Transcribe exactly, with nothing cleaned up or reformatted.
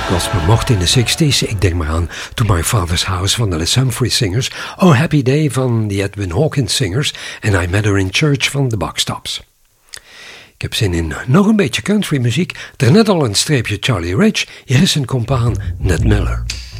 Gospel mocht in de zestig's. Ik denk maar aan To My Father's House van de Les Humphreys Singers, Oh Happy Day van de Edwin Hawkins Singers en I Met Her in Church van de Buckstops. Ik heb zin in nog een beetje country muziek. Daarnet al een streepje Charlie Rich. Hier is een compaan, Ned Miller.